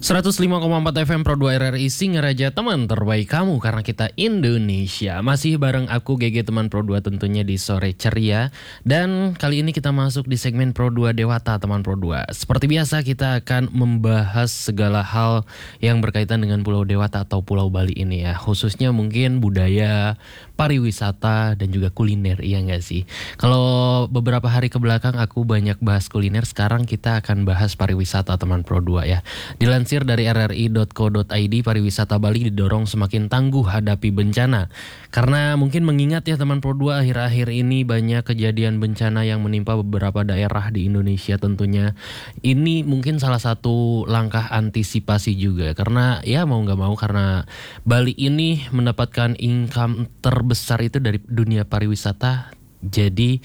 105,4 FM Pro 2 RRI Singaraja, teman terbaik kamu karena kita Indonesia. Masih bareng aku GG teman Pro 2 tentunya di sore ceria. Dan kali ini kita masuk di segmen Pro 2 Dewata teman Pro 2. Seperti biasa kita akan membahas segala hal yang berkaitan dengan Pulau Dewata atau Pulau Bali ini ya. Khususnya mungkin budaya, pariwisata dan juga kuliner, iya nggak sih? Kalau beberapa hari ke belakang aku banyak bahas kuliner, sekarang kita akan bahas pariwisata teman Pro 2 ya. Dilansir dari rri.co.id, pariwisata Bali didorong semakin tangguh hadapi bencana. Karena mungkin mengingat ya teman Pro 2, akhir-akhir ini banyak kejadian bencana yang menimpa beberapa daerah di Indonesia tentunya. Ini mungkin salah satu langkah antisipasi juga. Karena ya mau nggak mau, karena Bali ini mendapatkan income terbesar itu dari dunia pariwisata. Jadi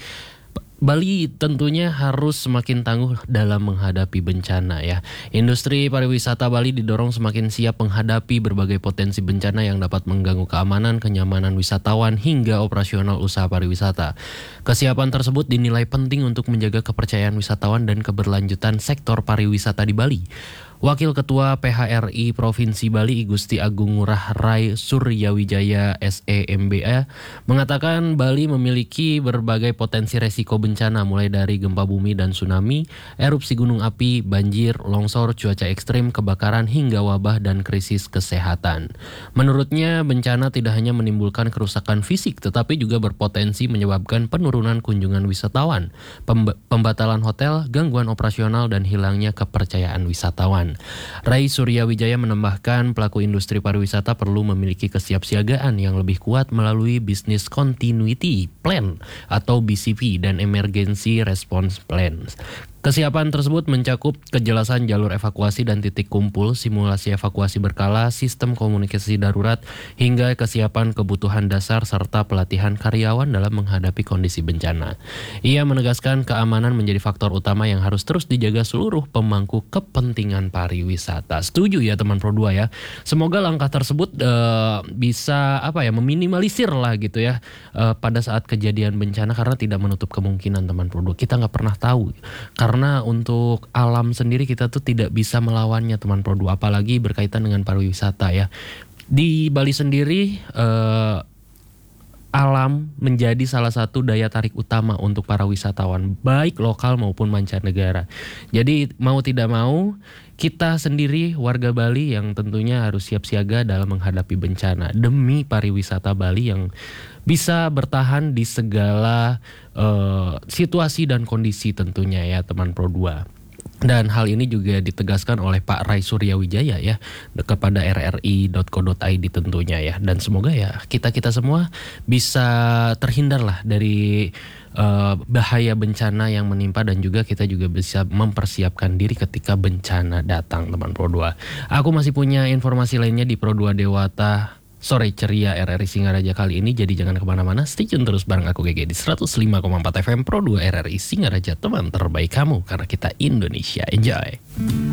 Bali tentunya harus semakin tangguh dalam menghadapi bencana ya. Industri pariwisata Bali didorong semakin siap menghadapi berbagai potensi bencana yang dapat mengganggu keamanan, kenyamanan wisatawan hingga operasional usaha pariwisata. Kesiapan tersebut dinilai penting untuk menjaga kepercayaan wisatawan dan keberlanjutan sektor pariwisata di Bali. Wakil Ketua PHRI Provinsi Bali Gusti Agung Ngurah Rai Suryawijaya SEMBA mengatakan Bali memiliki berbagai potensi resiko bencana mulai dari gempa bumi dan tsunami, erupsi gunung api, banjir, longsor, cuaca ekstrim, kebakaran hingga wabah dan krisis kesehatan. Menurutnya bencana tidak hanya menimbulkan kerusakan fisik tetapi juga berpotensi menyebabkan penurunan kunjungan wisatawan, pembatalan hotel, gangguan operasional dan hilangnya kepercayaan wisatawan. Rai Suryawijaya menambahkan pelaku industri pariwisata perlu memiliki kesiapsiagaan yang lebih kuat melalui Business Continuity Plan atau BCP dan Emergency Response Plans. Kesiapan tersebut mencakup kejelasan jalur evakuasi dan titik kumpul, simulasi evakuasi berkala, sistem komunikasi darurat, hingga kesiapan kebutuhan dasar serta pelatihan karyawan dalam menghadapi kondisi bencana. Ia menegaskan keamanan menjadi faktor utama yang harus terus dijaga seluruh pemangku kepentingan pariwisata. Setuju ya teman Pro 2 ya. Semoga langkah tersebut bisa meminimalisir lah gitu ya pada saat kejadian bencana, karena tidak menutup kemungkinan teman Pro 2. Kita nggak pernah tahu. Karena untuk alam sendiri kita tuh tidak bisa melawannya teman Pro 2, apalagi berkaitan dengan pariwisata ya. Di Bali sendiri alam menjadi salah satu daya tarik utama untuk para wisatawan baik lokal maupun mancanegara. Jadi mau tidak mau kita sendiri warga Bali yang tentunya harus siap siaga dalam menghadapi bencana demi pariwisata Bali yang bisa bertahan di segala situasi dan kondisi tentunya ya teman Pro 2. Dan hal ini juga ditegaskan oleh Pak Rai Suryawijaya ya kepada rri.co.id tentunya ya. Dan semoga ya kita semua bisa terhindar lah dari bahaya bencana yang menimpa, dan juga kita juga bisa mempersiapkan diri ketika bencana datang teman Pro 2. Aku masih punya informasi lainnya di Pro 2 Dewata Sore Ceria RRI Singaraja kali ini, jadi jangan kemana-mana, stay tune terus bareng aku GG di 105,4 FM Pro 2 RRI Singaraja, teman terbaik kamu karena kita Indonesia. Enjoy.